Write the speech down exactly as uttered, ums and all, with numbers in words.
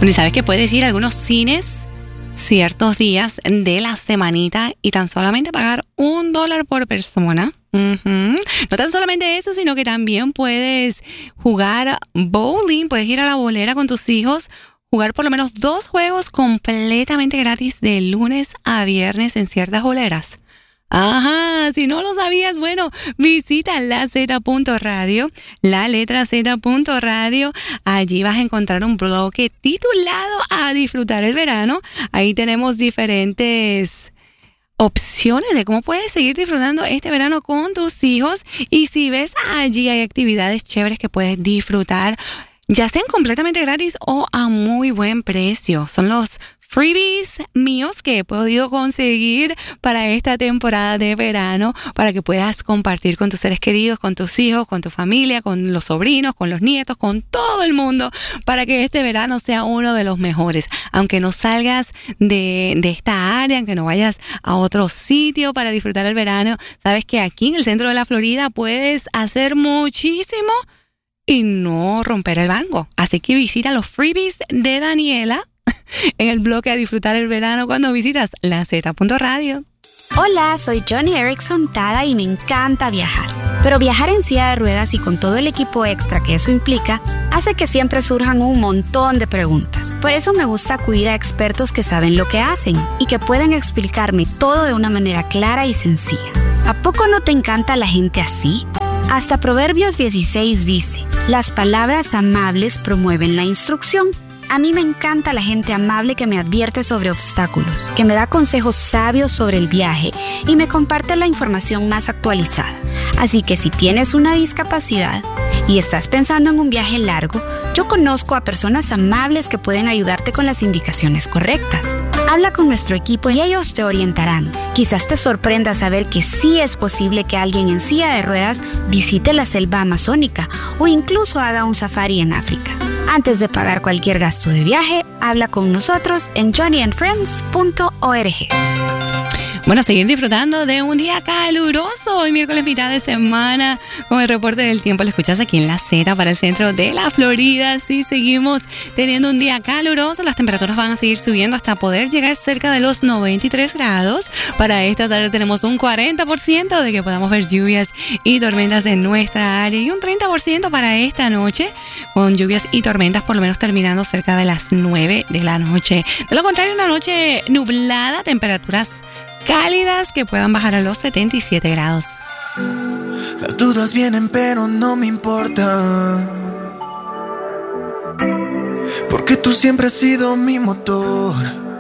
Y sabes que puedes ir a algunos cines ciertos días de la semanita y tan solamente pagar un dólar por persona. Uh-huh. No tan solamente eso, sino que también puedes jugar bowling, puedes ir a la bolera con tus hijos, jugar por lo menos dos juegos completamente gratis de lunes a viernes en ciertas boleras. Ajá, si no lo sabías, bueno, visita la zeta punto radio, la letra zeta punto radio. Allí vas a encontrar un bloque titulado A Disfrutar el Verano. Ahí tenemos diferentes opciones de cómo puedes seguir disfrutando este verano con tus hijos. Y si ves allí, hay actividades chéveres que puedes disfrutar, ya sean completamente gratis o a muy buen precio. Son los freebies míos que he podido conseguir para esta temporada de verano, para que puedas compartir con tus seres queridos, con tus hijos, con tu familia, con los sobrinos, con los nietos, con todo el mundo, para que este verano sea uno de los mejores. Aunque no salgas de, de esta área, aunque no vayas a otro sitio para disfrutar el verano, sabes que aquí en el centro de la Florida puedes hacer muchísimo y no romper el banco. Así que visita los freebies de Daniela en el bloque A Disfrutar el Verano cuando visitas la zeta punto radio. Hola, soy Johnny Erickson Tada y me encanta viajar. Pero viajar en silla de ruedas y con todo el equipo extra que eso implica, hace que siempre surjan un montón de preguntas. Por eso me gusta acudir a expertos que saben lo que hacen y que pueden explicarme todo de una manera clara y sencilla. ¿A poco no te encanta la gente así? Hasta Proverbios dieciséis dice, las palabras amables promueven la instrucción. A mí me encanta la gente amable que me advierte sobre obstáculos, que me da consejos sabios sobre el viaje y me comparte la información más actualizada. Así que si tienes una discapacidad y estás pensando en un viaje largo, yo conozco a personas amables que pueden ayudarte con las indicaciones correctas. Habla con nuestro equipo y ellos te orientarán. Quizás te sorprenda saber que sí es posible que alguien en silla de ruedas visite la selva amazónica o incluso haga un safari en África. Antes de pagar cualquier gasto de viaje, habla con nosotros en johnny and friends punto org. Bueno, seguir disfrutando de un día caluroso hoy miércoles mitad de semana con el reporte del tiempo. Lo escuchas aquí en la Z para el centro de la Florida. Sí, seguimos teniendo un día caluroso. Las temperaturas van a seguir subiendo hasta poder llegar cerca de los noventa y tres grados. Para esta tarde tenemos un cuarenta por ciento de que podamos ver lluvias y tormentas en nuestra área y un treinta por ciento para esta noche con lluvias y tormentas por lo menos terminando cerca de las nueve de la noche. De lo contrario, una noche nublada, temperaturas cálidas que puedan bajar a los setenta y siete grados. Las dudas vienen pero no me importa, porque tú siempre has sido mi motor.